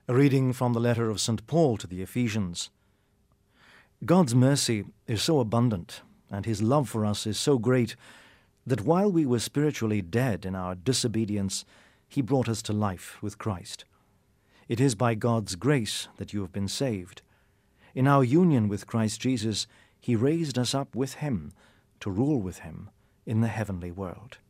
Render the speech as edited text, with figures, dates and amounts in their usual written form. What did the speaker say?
A reading from the letter of St. Paul to the Ephesians. God's mercy is so abundant, and his love for us is so great, that while we were spiritually dead in our disobedience, he brought us to life with Christ. It is by God's grace that you have been saved. In our union with Christ Jesus, he raised us up with him to rule with him in the heavenly world.